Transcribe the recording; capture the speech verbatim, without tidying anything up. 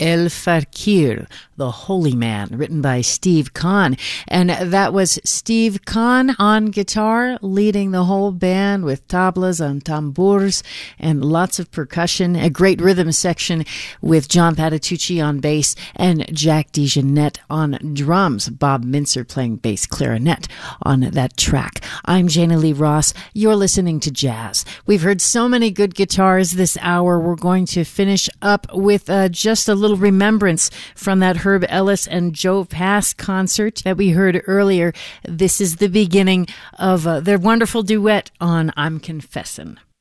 El Fakir, the Holy Man, written by Steve Kahn. And that was Steve Kahn on guitar, leading the whole band with tablas and tambours and lots of percussion. A great rhythm section with John Patitucci on bass and Jack DeJohnette on drums. Bob Mincer playing bass clarinet on that track. I'm Jana Lee Ross. You're listening to Jazz. We've heard so many good guitars this hour. We're going to finish up with uh, just a little remembrance from that Herb Ellis and Joe Pass concert that we heard earlier. This is the beginning of uh, their wonderful duet on I'm Confessin'.